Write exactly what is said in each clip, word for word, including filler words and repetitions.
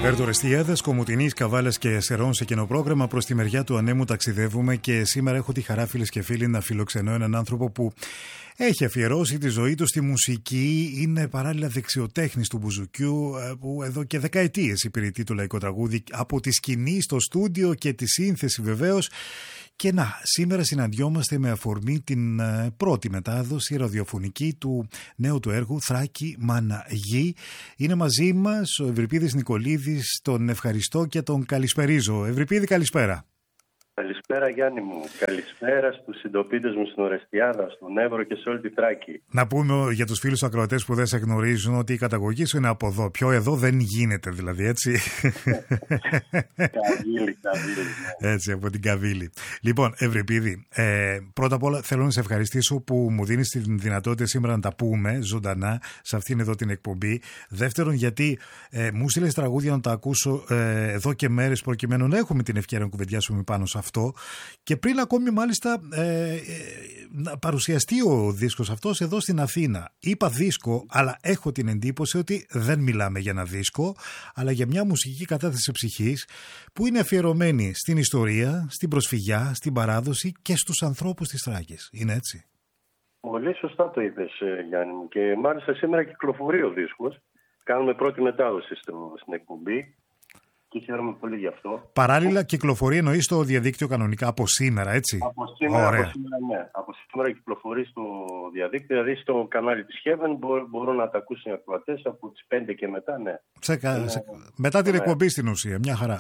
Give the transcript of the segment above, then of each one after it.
Ερτορεστιάδας, Κομουτινής, Καβάλας και Σερών σε κοινοπρόγραμμα προς τη μεριά του ανέμου ταξιδεύουμε και σήμερα έχω τη χαρά, φίλες και φίλοι, να φιλοξενώ έναν άνθρωπο που έχει αφιερώσει τη ζωή του στη μουσική, είναι παράλληλα δεξιοτέχνης του μπουζουκιού που εδώ και δεκαετίες υπηρετεί το λαϊκό τραγούδι από τη σκηνή στο στούντιο και τη σύνθεση βεβαίως. Και να, σήμερα συναντιόμαστε με αφορμή την πρώτη μετάδοση ραδιοφωνική του νέου του έργου Θράκη Μάνα Γη. Είναι μαζί μας ο Ευρυπίδης Νικολίδης, τον ευχαριστώ και τον καλησπερίζω. Ευρυπίδη, καλησπέρα. Καλησπέρα Γιάννη μου, καλησπέρα στους συντοπίτες μου στην Ορεστιάδα, στον Εύρο και σε όλη τη Θράκη. Να πούμε για τους φίλους ακροατές που δεν σε γνωρίζουν ότι η καταγωγή σου είναι από εδώ. Πιο εδώ δεν γίνεται δηλαδή, έτσι. Καβίλη, Καβίλη. Έτσι, από την Καβίλη. Λοιπόν, Ευρυπίδη, ε, πρώτα απ' όλα θέλω να σε ευχαριστήσω που μου δίνεις τη δυνατότητα σήμερα να τα πούμε ζωντανά σε αυτήν εδώ την εκπομπή. Δεύτερον, γιατί ε, μου στείλες τραγούδια να τα ακούσω ε, εδώ και μέρες προκειμένου να έχουμε την ευκαιρία να κουβεντιάσουμε πάνω σε αυτό. Και πριν ακόμη μάλιστα ε, ε, να παρουσιαστεί ο δίσκος αυτός εδώ στην Αθήνα. Είπα δίσκο, αλλά έχω την εντύπωση ότι δεν μιλάμε για ένα δίσκο, αλλά για μια μουσική κατάθεση ψυχής που είναι αφιερωμένη στην ιστορία, στην προσφυγιά, στην παράδοση και στους ανθρώπους της Θράκης. Είναι έτσι? Πολύ σωστά το είπες, Γιάννη μου, και μάλιστα σήμερα κυκλοφορεί ο δίσκος. Κάνουμε πρώτη μετάδοση στο, στην εκπομπή. Και χαίρομαι πολύ γι' αυτό. Παράλληλα, κυκλοφορεί εννοείς στο διαδίκτυο κανονικά από σήμερα, έτσι? Από σήμερα, από σήμερα, ναι. Από σήμερα κυκλοφορεί στο διαδίκτυο, δηλαδή στο κανάλι της Heaven μπορούν, μπορούν να τα ακούσουν οι ακροατές από τις πέντε και μετά, ναι. Σε, είναι, σε, μετά την ναι. εκπομπή στην ουσία, μια χαρά.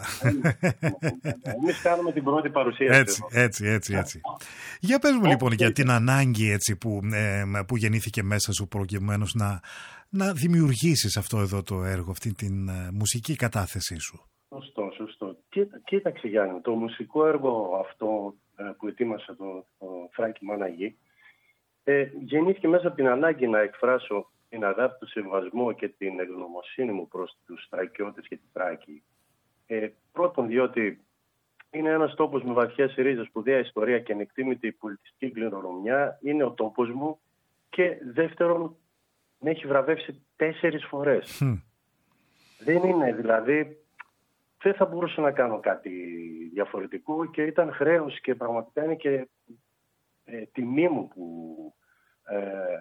Εμείς κάνουμε την πρώτη παρουσίαση. Έτσι, έτσι, έτσι, έτσι. Για πες μου λοιπόν για την ανάγκη έτσι, που, ε, που γεννήθηκε μέσα σου προκειμένως να, να δημιουργήσεις αυτό εδώ το έργο, αυτή την ε, μουσική κατάθεσή σου. Σωστό, σωστό. Κοίταξε Γιάννη, το μουσικό έργο αυτό ε, που ετοίμασα το, το Θράκη Μάνα Γη ε, γεννήθηκε μέσα από την ανάγκη να εκφράσω την αγάπη, του σεβασμό και την ευγνωμοσύνη μου προς τους Θρακιώτες και τη Θράκη. Ε, πρώτον διότι είναι ένας τόπος με βαθιές ρίζες, σπουδαία ιστορία και ανεκτήμητη πολιτιστική κληρονομιά, είναι ο τόπος μου, και δεύτερον με έχει βραβεύσει τέσσερις φορές. Mm. Δεν είναι δηλαδή... Δεν θα μπορούσα να κάνω κάτι διαφορετικό και ήταν χρέος και πραγματικά είναι και ε, τιμή μου που ε,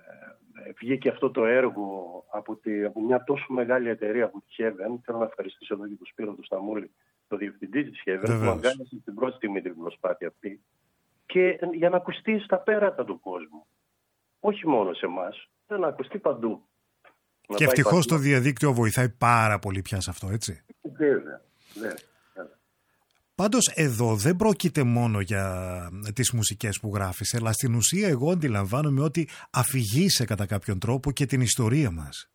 ε, βγήκε αυτό το έργο από, τη, από μια τόσο μεγάλη εταιρεία από τη Heaven. Θέλω να ευχαριστήσω εδώ και τον Σπύρο του Σταμούλη, το διευθυντή της Heaven, που αγκάλιασε την πρώτη στιγμή την προσπάθεια αυτή. Και για να ακουστεί στα πέρατα του κόσμου. Όχι μόνο σε εμάς, να ακουστεί παντού. Και ευτυχώς το διαδίκτυο βοηθάει πάρα πολύ πια σε αυτό, έτσι. Βέβαια. Ναι, ναι. Πάντως εδώ δεν πρόκειται μόνο για τις μουσικές που γράφεις, αλλά στην ουσία εγώ αντιλαμβάνομαι ότι αφηγείσαι κατά κάποιον τρόπο και την ιστορία μας.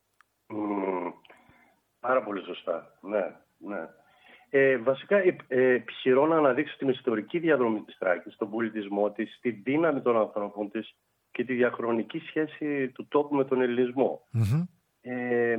Mm, πάρα πολύ σωστά, ναι, ναι. Ε, βασικά ε, ε, επιχειρώ να αναδείξω την ιστορική διαδρομή της Θράκης, τον πολιτισμό της, τη δύναμη των ανθρώπων της και τη διαχρονική σχέση του τόπου με τον ελληνισμό. Mm-hmm. Ε,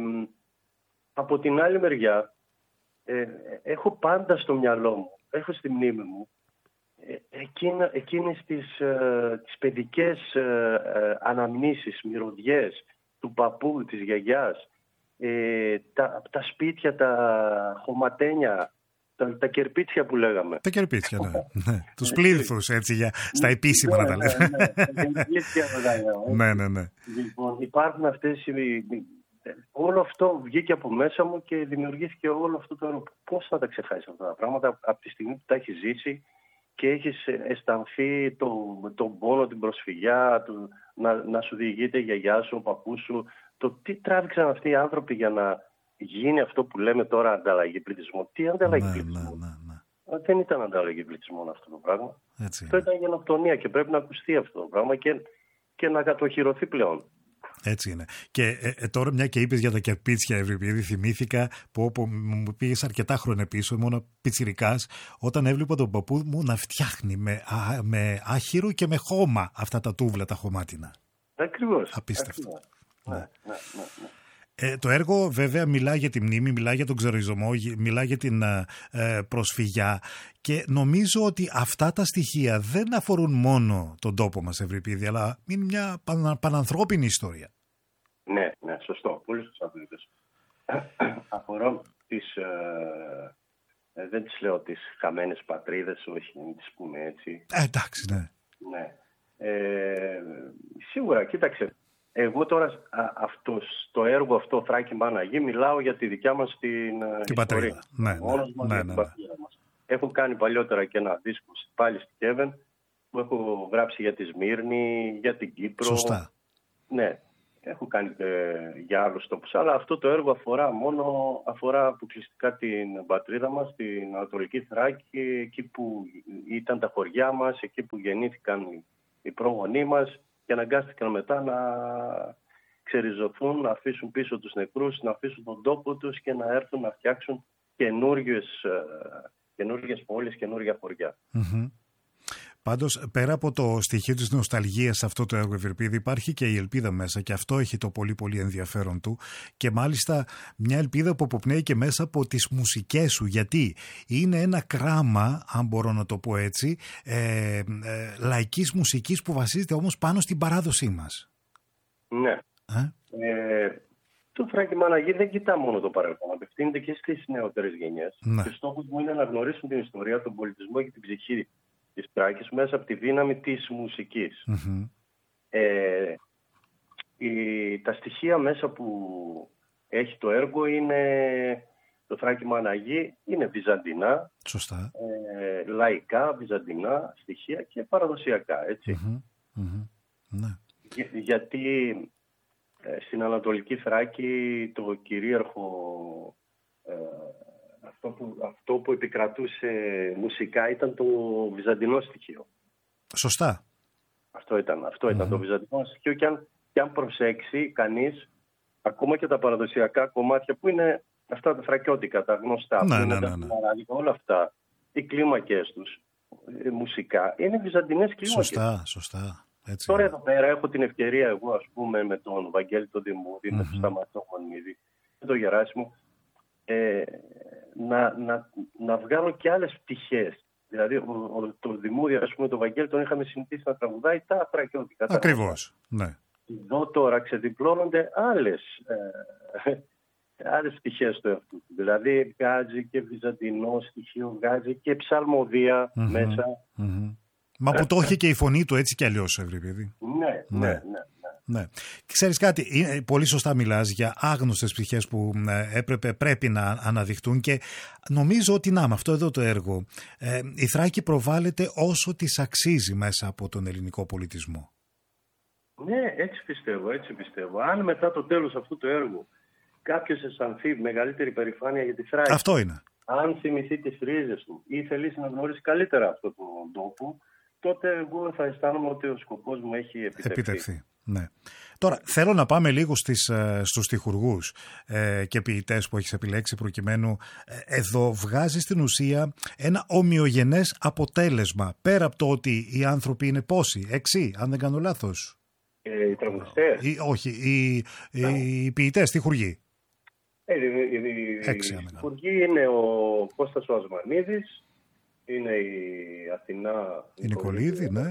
από την άλλη μεριά, Ε, έχω πάντα στο μυαλό μου, έχω στη μνήμη μου ε, εκείνα, εκείνες τις, ε, τις παιδικές ε, ε, αναμνήσεις, μυρωδιές του παππού, της γιαγιάς, ε, τα, τα σπίτια, τα χωματένια, τα, τα κερπίτσια που λέγαμε. Τα κερπίτσια, ναι. ναι. Τους πλήθους, έτσι, για, στα επίσημα να τα λέμε. Ναι, ναι, τα κερπίτσια να τα λέμε. Ναι, ναι, ναι. Λοιπόν, υπάρχουν αυτές οι... Όλο αυτό βγήκε από μέσα μου και δημιουργήθηκε όλο αυτό το έργο. Πώς θα τα ξεχάσεις αυτά τα πράγματα από τη στιγμή που τα έχεις ζήσει και έχεις αισθανθεί τον το πόνο, την προσφυγιά, το, να, να σου διηγείται η γιαγιά σου, ο παππούς σου. Το τι τράβηξαν αυτοί οι άνθρωποι για να γίνει αυτό που λέμε τώρα ανταλλαγή πληθυσμού. Τι ανταλλαγή ναι, πληθυσμού. Ναι, ναι, ναι. Δεν ήταν ανταλλαγή πληθυσμού αυτό το πράγμα. Έτσι. Αυτό ήταν γενοκτονία και πρέπει να ακουστεί αυτό το πράγμα και, και να κατοχυρωθεί πλέον. Έτσι είναι. Και ε, ε, τώρα μια και είπες για τα κερπίτσια, επειδή θυμήθηκα που όπου μου πήγες αρκετά χρόνια πίσω, ήμουν πιτσιρικάς, όταν έβλεπα τον παππού μου να φτιάχνει με, α, με άχυρο και με χώμα αυτά τα τούβλα, τα χωμάτινα. Ακριβώς. Απίστευτο. Ακριβώς. Ναι. Ναι, ναι, ναι. Ε, το έργο βέβαια μιλάει για τη μνήμη, μιλάει για τον ξεροϊζωμό, μιλάει για την ε, προσφυγιά και νομίζω ότι αυτά τα στοιχεία δεν αφορούν μόνο τον τόπο μας, Ευρυπίδη, αλλά είναι μια παν, πανανθρώπινη ιστορία. Ναι, ναι, σωστό. Πολύ σωστά το είπες. Αφορούν, τις, ε, ε, δεν τις λέω τις χαμένες πατρίδες, όχι, μην τις πούμε έτσι. Ε, εντάξει, ναι. Ναι. Ε, σίγουρα, κοίταξε, εγώ τώρα α, αυτό, στο έργο αυτό, Θράκη Μάνα Γη, μιλάω για τη δικιά μας την, την πατρίδα. Ναι, ναι, μόνος μας, ναι, για ναι, την ναι. πατρίδα μας. Έχω κάνει παλιότερα και ένα δίσκο πάλι στη Κέβεν, που έχω γράψει για τη Σμύρνη, για την Κύπρο. Σωστά. Ναι, έχω κάνει ε, για άλλους τόπους, αλλά αυτό το έργο αφορά μόνο, αφορά αποκλειστικά την πατρίδα μας, την Ανατολική Θράκη, εκεί που ήταν τα χωριά μας, εκεί που γεννήθηκαν οι, οι πρόγονοί μας και αναγκάστηκαν μετά να ξεριζωθούν, να αφήσουν πίσω τους νεκρούς, να αφήσουν τον τόπο τους και να έρθουν να φτιάξουν καινούριες, καινούριες πόλεις, καινούρια χωριά. Mm-hmm. Πάντως, πέρα από το στοιχείο της νοσταλγίας σε αυτό το έργο, Ευρυπίδη, υπάρχει και η ελπίδα μέσα και αυτό έχει το πολύ πολύ ενδιαφέρον του και μάλιστα μια ελπίδα που αποπνέει και μέσα από τις μουσικές σου, γιατί είναι ένα κράμα, αν μπορώ να το πω έτσι, ε, ε, λαϊκής μουσικής που βασίζεται όμως πάνω στην παράδοσή μας. Ναι. Ε? Ε, το Θράκη Μάνα Γη δεν κοιτά μόνο το παρελθόν, απευθύνεται και στις νεότερες γενιές. Ναι. Και στόχος μου είναι να γνωρίσουν την ιστορία, τον πολιτισμό και την ψυχή της Θράκης μέσα από τη δύναμη της μουσικής. Mm-hmm. Ε, η, τα στοιχεία μέσα που έχει το έργο είναι το Θράκη Μάνα Γη, είναι βυζαντινά, Σωστά. ε, λαϊκά, βυζαντινά στοιχεία και παραδοσιακά, έτσι. Mm-hmm. Mm-hmm. Ναι. Για, γιατί ε, στην Ανατολική Θράκη το κυρίαρχο ε, Αυτό που, αυτό που επικρατούσε μουσικά ήταν το βυζαντινό στοιχείο. Σωστά. Αυτό ήταν, αυτό ήταν Mm-hmm. το βυζαντινό στοιχείο και αν, και αν προσέξει κανείς, ακόμα και τα παραδοσιακά κομμάτια που είναι αυτά τα θρακιώτικα, τα γνωστά, Ναι, που ναι, είναι ναι, τα ναι. αραβικά, όλα αυτά, οι κλίμακες τους, ε, μουσικά, είναι βυζαντινές κλίμακες. Σωστά, σωστά. Έτσι. Τώρα εδώ πέρα έχω την ευκαιρία εγώ, ας πούμε, με τον Βαγγέλη τον Δημούδη, mm-hmm. με τον Σταματό Γονίδη, με τον Γεράσιμο, ε, να, να, να βγάλω και άλλες πτυχές. Δηλαδή, ο, ο, το Δημούδη, ας πούμε, τον Βαγγέλη τον είχαμε συνηθίσει να τραγουδάει τα θρακιώτικα. Ακριβώς, ναι. Εδώ τώρα ξεδιπλώνονται άλλες, ε, άλλες πτυχές του εαυτού. Δηλαδή, βγάζει και βυζαντινό στοιχείο, βγάζει και ψαλμοδία mm-hmm. μέσα. Mm-hmm. Μα που το έχει και η φωνή του έτσι κι αλλιώς, Ευρυπίδη. Ναι, ναι, ναι. ναι. Ναι. Ξέρεις κάτι, πολύ σωστά μιλάς για άγνωστες πτυχές που έπρεπε, πρέπει να αναδειχτούν και νομίζω ότι να με αυτό εδώ το έργο ε, η Θράκη προβάλλεται όσο της αξίζει μέσα από τον ελληνικό πολιτισμό. Ναι, έτσι πιστεύω, έτσι πιστεύω. Αν μετά το τέλος αυτού του έργου κάποιος αισθανθεί μεγαλύτερη περηφάνεια για τη Θράκη, αυτό είναι. Αν θυμηθεί τις ρίζες του ή θελήσει να γνωρίσει καλύτερα αυτόν τον τόπο, τότε εγώ θα αισθάνομαι ότι ο σκοπός μου έχει επιτευχθεί. επιτευχθεί. Ναι. Τώρα θέλω να πάμε λίγο στις, στους στιχουργούς ε, και ποιητές που έχεις επιλέξει προκειμένου ε, εδώ βγάζει στην ουσία ένα ομοιογενές αποτέλεσμα πέρα από το ότι οι άνθρωποι είναι πόσοι, έξι αν δεν κάνω λάθος. Ε, οι τραγουδιστές. Ή, όχι, οι, οι, οι ποιητές, στιχουργοί. Ε, οι, οι, έξι, οι στιχουργοί είναι ο Κώστας ο Ασμανίδης, είναι η Αθηνά η Νικολίδη, ναι.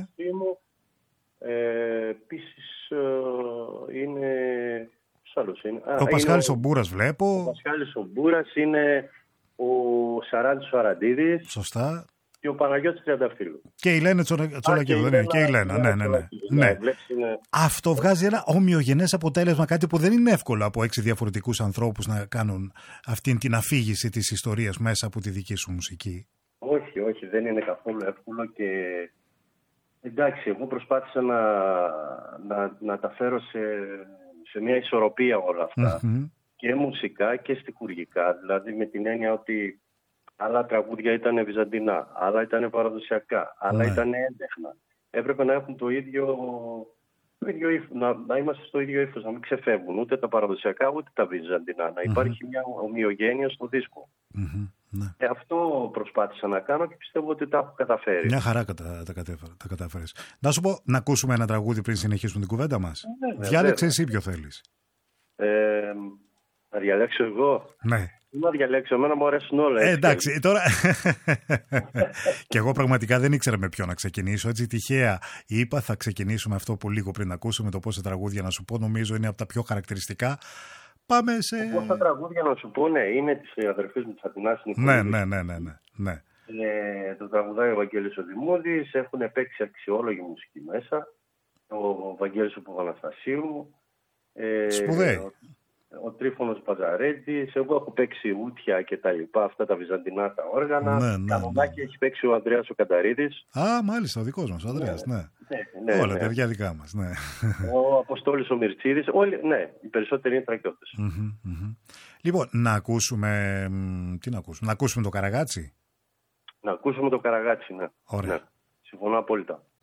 Ε, επίσης ε, είναι... Άλλος είναι. Ο Α, Πασχάλης ο Μπούρας βλέπω. Ο Πασχάλης ο Μπούρας είναι ο Σαράντης ο Αραντίδης. Σωστά. Και ο Παναγιώτης Τριανταφύλλου. Και η Λένα Τσολακίδου, δεν είναι. Και η Λένα, ναι, ναι, ναι. ναι. ναι. Είναι... Αυτό βγάζει ένα ομοιογενές αποτέλεσμα, κάτι που δεν είναι εύκολο από έξι διαφορετικούς ανθρώπους να κάνουν αυτή την αφήγηση της ιστορίας μέσα από τη δική σου μουσική. Όχι, όχι, δεν είναι καθόλου εύκολο και εντάξει, εγώ προσπάθησα να, να, να τα φέρω σε, σε μια ισορροπία όλα αυτά. Mm-hmm. Και μουσικά και στιχουργικά, δηλαδή με την έννοια ότι άλλα τραγούδια ήταν βυζαντινά, άλλα ήταν παραδοσιακά, άλλα mm-hmm. ήταν έντεχνα. Έπρεπε να έχουν το ίδιο, το ίδιο ύφος, να, να είμαστε στο ίδιο ύφος, να μην ξεφεύγουν ούτε τα παραδοσιακά ούτε τα βυζαντινά, να υπάρχει mm-hmm. μια ομοιογένεια στο δίσκο. Mm-hmm. Ναι. Ε, αυτό προσπάθησα να κάνω και πιστεύω ότι τα έχω καταφέρει. Μια χαρά κατα, τα, τα κατάφερες. Να σου πω, να ακούσουμε ένα τραγούδι πριν συνεχίσουμε την κουβέντα μας. Ναι, Διάλεξε εσύ ποιο θέλεις. Ε, να διαλέξω εγώ. Ναι. Να διαλέξω, εμένα μου αρέσουν όλα. Ε, εντάξει, τώρα. Και εγώ πραγματικά δεν ήξερα με ποιο να ξεκινήσω. Έτσι τυχαία είπα, θα ξεκινήσουμε αυτό που λίγο πριν ακούσουμε, το πόσα τραγούδια να σου πω. Νομίζω είναι από τα πιο χαρακτηριστικά πάμε σε... Πόσα τραγούδια να σου πω, ναι, είναι της αδερφής μου της Αθηνάς. Ναι, ναι, ναι, ναι, ναι, ναι. Ε, το τραγουδάει ο Βαγγέλης ο Δημούδης, έχουν παίξει αξιόλογη μουσική μέσα. Ο Βαγγέλης ο Παπαναστασίου. Ε, Σπουδαίοι. Ο, ο Τρίφωνος Μπαζαρέτης. Εγώ έχω παίξει ούτια και τα λοιπά, αυτά τα βυζαντινά τα όργανα. Ναι, ναι, Κανονάκι ναι. έχει παίξει ο Ανδρέας ο Κανταρίδης. Α, μάλιστα, ο δικός μας, ο Ανδρέας, ναι. Ναι, ναι, Όλα, ναι. παιδιά δικά μας, ναι. Ο Αποστόλης ο Μυρτσίδης, όλοι, ναι, οι περισσότεροι είναι τρακιώτες. Mm-hmm, mm-hmm. Λοιπόν, να ακούσουμε, τι να ακούσουμε, να ακούσουμε το Καραγάτσι. Να ακούσουμε το Καραγάτσι, ναι. Ωραία. Ναι. Συμφωνώ απόλυτα.